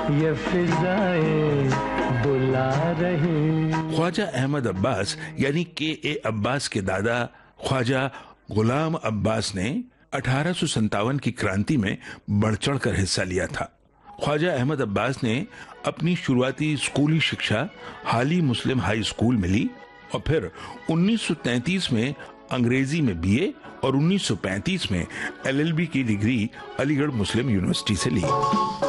ये फिजाएं बुला रही। ख्वाजा अहमद अब्बास यानी के अब्बास के दादा ख्वाजा गुलाम अब्बास ने 1857 की क्रांति में बढ़ चढ़कर हिस्सा लिया था। ख्वाजा अहमद अब्बास ने अपनी शुरुआती स्कूली शिक्षा हाली मुस्लिम हाई स्कूल में ली और फिर 1933 में अंग्रेजी में बीए और 1935 में एलएलबी की डिग्री अलीगढ़ मुस्लिम यूनिवर्सिटी से ली।